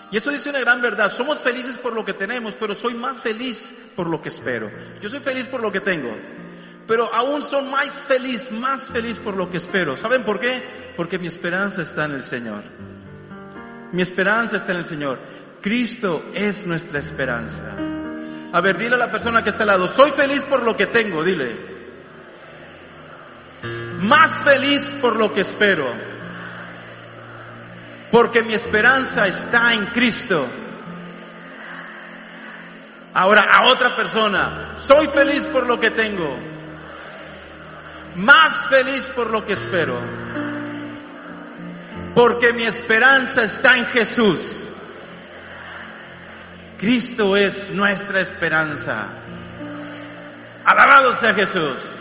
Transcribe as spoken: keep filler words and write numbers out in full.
Y eso dice una gran verdad. Somos felices por lo que tenemos, pero soy más feliz por lo que espero. Yo soy feliz por lo que tengo, pero aún soy más feliz, más feliz por lo que espero. ¿Saben por qué? Porque mi esperanza está en el Señor. Mi esperanza está en el Señor. Cristo es nuestra esperanza. A ver, dile a la persona que está al lado: soy feliz por lo que tengo, dile. Más feliz por lo que espero. Porque mi esperanza está en Cristo. Ahora a otra persona: soy feliz por lo que tengo, más feliz por lo que espero, porque mi esperanza está en Jesús. Cristo es nuestra esperanza. Alabado sea Jesús.